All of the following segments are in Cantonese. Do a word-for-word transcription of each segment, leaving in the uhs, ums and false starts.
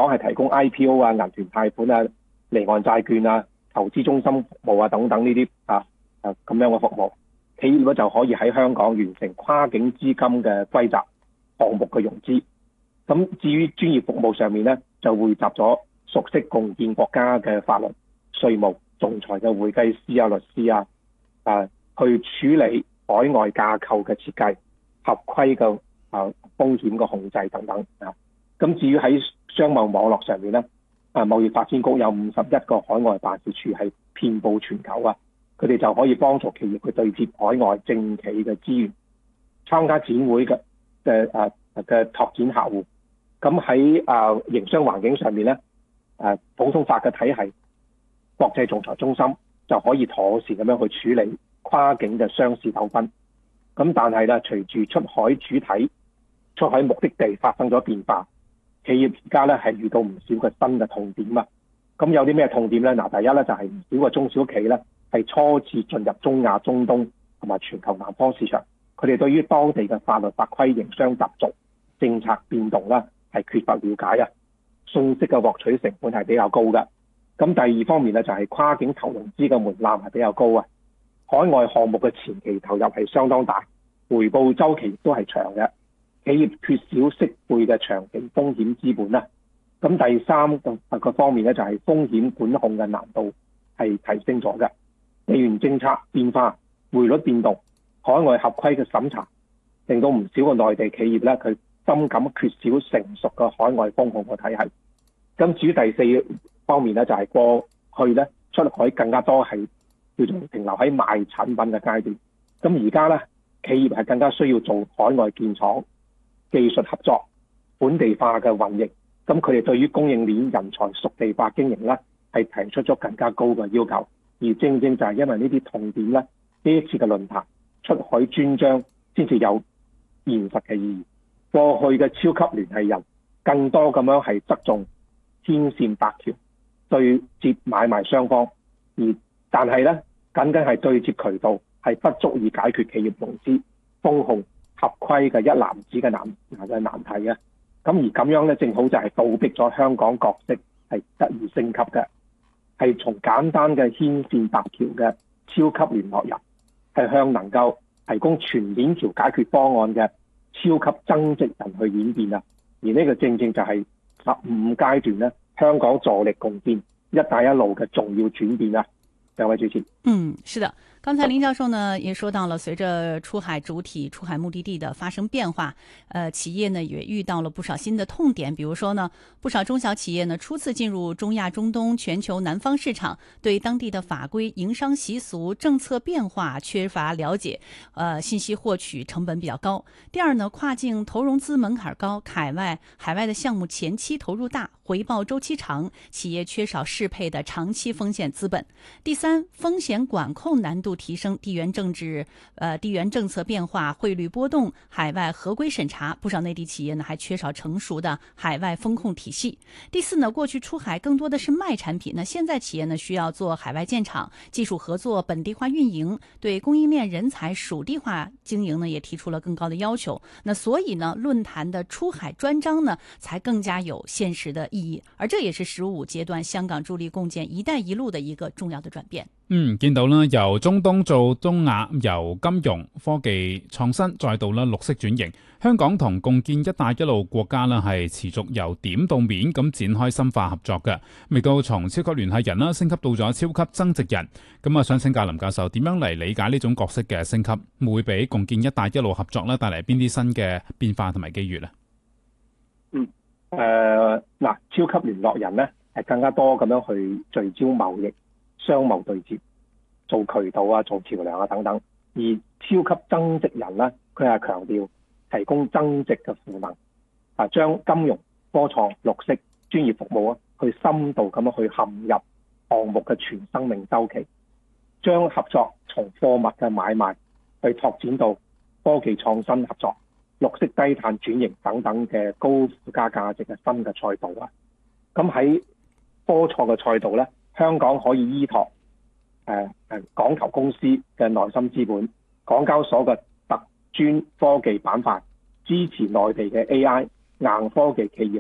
港係提供 I P O 啊、銀團貸款啊、離岸債券啊、投資中心服務啊等等呢啲啊啊咁樣嘅服務，企業咧就可以喺香港完成跨境資金嘅歸集項目嘅融資。咁至於專業服務上面咧，就匯集咗熟悉共建國家嘅法律、稅務、仲裁嘅會計師啊、律師啊，啊去處理海外架構嘅設計、合規嘅啊風險嘅控制等等啊。咁至於喺商貿網絡上面咧，啊貿易發展局有五十一個海外辦事處係遍佈全球啊，佢哋就可以幫助企業去對接海外政企嘅資源，參加展會嘅嘅啊嘅拓展客戶。咁喺啊營商環境上面咧，誒普通法嘅體系、國際仲裁中心就可以妥善咁樣去處理跨境嘅商事糾紛。咁但係咧，隨住出海主體、出海目的地發生咗變化，企業而家咧係遇到唔少嘅新嘅痛點啊。咁有啲咩痛點咧？嗱，第一咧就係唔少嘅中小企咧係初次進入中亞、中東同埋全球南方市場，佢哋對於當地嘅法律法規、營商習俗、政策變動啦，係缺乏了解啊，信息嘅獲取成本係比較高嘅。咁第二方面咧就係跨境投融資嘅門檻係比較高啊，海外項目嘅前期投入係相當大，回報週期都係長嘅，企業缺少適配嘅長期風險資本啦。咁第三個個方面咧就係風險管控嘅難度係提升咗嘅，地緣政策變化、匯率變動、海外合規嘅審查，令到唔少嘅內地企業咧佢深感缺少成熟嘅海外風控嘅體系。咁至於第四方面咧，就係過去咧出海更加多係叫做停留喺賣產品嘅階段。咁而家咧企業係更加需要做海外建廠、技術合作、本地化嘅運營。咁佢哋對於供應鏈人才屬地化經營咧係提出咗更加高嘅要求。而正正就係因為呢啲痛點咧，呢一次嘅論壇出海專章先至有現實嘅意義。過去嘅超級聯繫人更多咁樣係側重牽線搭橋，對接買賣雙方，而但係咧僅僅係對接渠道係不足以解決企業融資、風控、合規嘅一籃子嘅難嘅難題嘅。咁而咁樣咧，正好就係倒逼咗香港角色係得以升級嘅，係從簡單嘅牽線搭橋嘅超級聯絡人，係向能夠提供全面橋解決方案嘅超級增值人去演變啊！而呢個正正就係十五階段咧，香港助力共建一帶一路嘅重要轉變啊！兩位主持， 嗯，是的。剛才林教授呢也說到了，隨着出海主體、出海目的地的發生變化，呃，企業呢也遇到了不少新的痛點。比如說呢，不少中小企業呢初次進入中亞、中東、全球南方市場，對當地的法規、營商習俗、政策變化缺乏了解，呃，信息獲取成本比較高。第二呢，跨境投融資門檻高，海外海外的項目前期投入大，回報周期長，企業缺少適配的長期風險資本。第三，風險管控難度提升，地緣政治、呃地緣政策變化、匯率波動、海外合規審查，不少內地企業呢還缺少成熟的海外風控體系。第四呢，過去出海更多的是賣產品，那現在企業呢需要做海外建廠、技術合作、本地化運營，對供應鏈人才屬地化經營呢也提出了更高的要求。那所以呢，論壇的出海專章呢才更加有現實的意義，而這也是十五階段香港助力共建一帶一路的一個重要的轉變。 嗯，見到啦，由中東做東亞，由金融科技創新再到啦綠色轉型，香港同共建一帶一路國家啦係持續由點到面咁展開深化合作嘅，未到從超級聯繫人啦升級到咗超級增值人。咁啊，想請教林教授點樣嚟理解呢種角色嘅升級，會俾共建一帶一路合作咧帶嚟邊啲新嘅變化同埋機遇呢？ 嗯，誒、呃、嗱，超級聯絡人咧係更加多咁樣去聚焦貿易、商貿對接，做渠道啊，做橋梁啊等等。而超級增值人咧，佢係強調提供增值嘅賦能，啊，將金融、科創、綠色、專業服務啊，去深度咁樣去陷入項目嘅全生命周期，將合作從貨物嘅買賣去拓展到科技創新合作、綠色低碳轉型等等嘅高附加價值嘅新嘅賽道啊。咁喺科創嘅賽道咧，香港可以依託誒誒港投公司嘅內心資本、港交所嘅特專科技板塊，支持內地嘅 A I 硬科技企業咧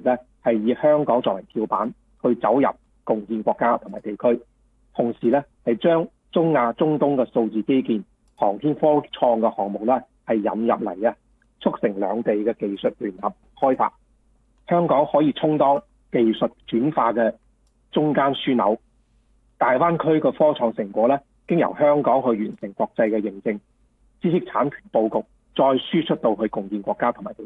係以香港作為跳板去走入共建國家同埋地區，同時咧係將中亞、中東嘅數字基建、航天科創嘅項目咧係引入嚟嘅，促成兩地嘅技術聯合開發。香港可以充當技術轉化嘅中間樞紐，大灣區嘅科創成果咧，經由香港去完成國際嘅認證，知識產權佈局，再輸出到去共建國家同埋地